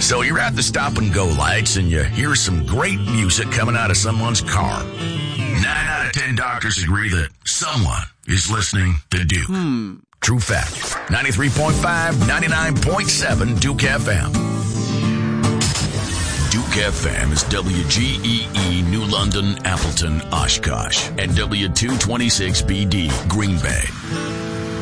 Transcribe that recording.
So you're at the stop and go lights and you hear some great music coming out of someone's car. 9 out of 10 doctors agree that someone is listening to Duke. True fact. 93.5, 99.7 Duke FM. Duke FM is WGEE New London, Appleton, Oshkosh, and W226BD Green Bay.